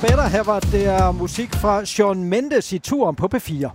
Better. Her var det musik fra Shawn Mendes i turen på P4.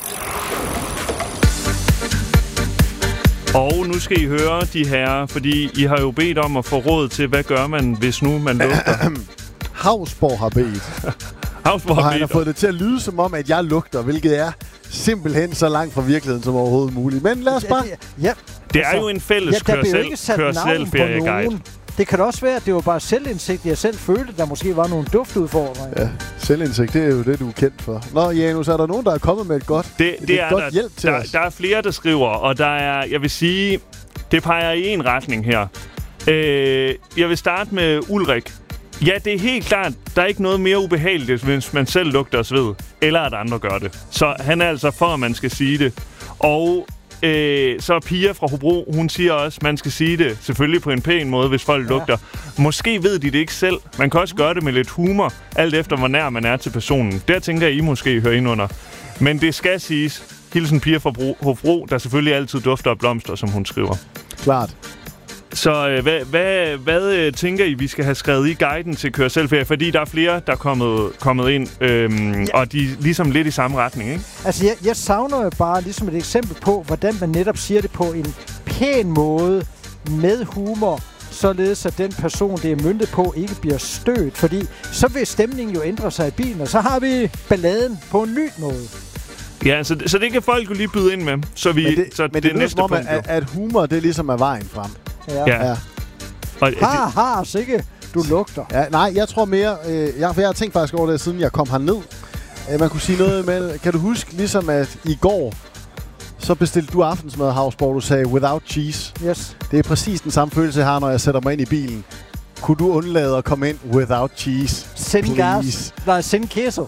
Og nu skal I høre, de herrer, fordi I har jo bedt om at få råd til, hvad gør man, hvis nu man lugter? Hausborg har bedt. Hausborg og har han har fået det til at lyde som om, at jeg lugter, hvilket er simpelthen så langt fra virkeligheden som overhovedet muligt. Men lad os bare... Det er jo en fælles kør-selv-ferieguide. Det kan også være, at det var bare selvindsigt, jeg selv følte, der måske var nogle duftudfordringer. Ja, selvindsigt, det er jo det, du er kendt for. Nå, Janus, er der nogen, der er kommet med et godt hjælp til os? Der er flere, der skriver, og der er, jeg vil sige, det peger i en retning her. Jeg vil starte med Ulrik. Ja, det er helt klart, der er ikke noget mere ubehageligt, hvis man selv lugter sved, eller at andre gør det. Så han er altså for, at man skal sige det. Og så Pia fra Hobro, hun siger også, at man skal sige det selvfølgelig på en pæn måde, hvis folk lugter. Måske ved de det ikke selv. Man kan også gøre det med lidt humor, alt efter hvor nær man er til personen. Der tænker jeg, I måske hører ind under. Men det skal siges. Hilsen Pia fra Hobro, der selvfølgelig altid dufter af blomster, som hun skriver. Klart. Så hvad tænker I, vi skal have skrevet i guiden til kør-selv-ferie? Fordi der er flere, der er kommet ind, og de er ligesom lidt i samme retning, ikke? Altså, jeg savner jo bare ligesom et eksempel på, hvordan man netop siger det på en pæn måde, med humor, således at den person, det er møntet på, ikke bliver stødt. Fordi så vil stemningen jo ændre sig i bilen, og så har vi balladen på en ny måde. Ja, så det kan folk jo lige byde ind med. Så det er næste som om, punkt, at humor, det ligesom er vejen frem. Ja. Og sikke, du lugter. Ja, nej, jeg tror mere... jeg har tænkt faktisk over det, siden jeg kom herned. Man kunne sige noget med... Kan du huske, ligesom at i går, så bestilte du aftensmad, Hausborg, du sagde, without cheese. Yes. Det er præcis den samme følelse, jeg har, når jeg sætter mig ind i bilen. Kunne du undlade at komme ind without cheese? Send gas. Nej, send queso.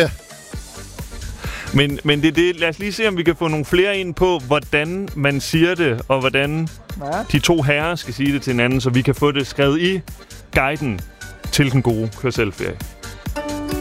Men det er det. Lad os lige se, om vi kan få nogle flere ind på, hvordan man siger det, og hvordan de to herrer skal sige det til hinanden, så vi kan få det skrevet i guiden til den gode kør-selv-ferie.